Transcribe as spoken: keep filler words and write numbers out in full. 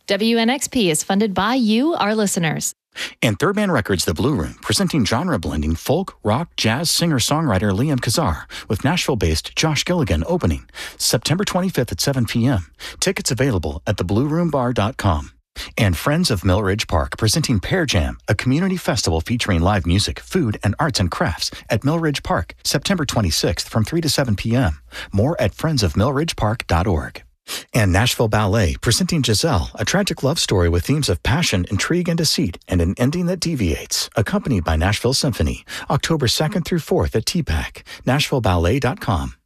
W N X P is funded by you, our listeners. And Third Man Records, The Blue Room, presenting genre-blending folk, rock, jazz singer-songwriter Liam Kazar with Nashville-based Josh Gilligan opening September twenty-fifth at seven p.m. Tickets available at the blue room bar dot com. And Friends of Millridge Park, presenting Pear Jam, a community festival featuring live music, food, and arts and crafts at Millridge Park, September twenty-sixth from three to seven p.m. More at friends of millridge park dot org. And Nashville Ballet, presenting Giselle, a tragic love story with themes of passion, intrigue, and deceit, and an ending that deviates, accompanied by Nashville Symphony, October second through fourth at T PAC, nashville ballet dot com.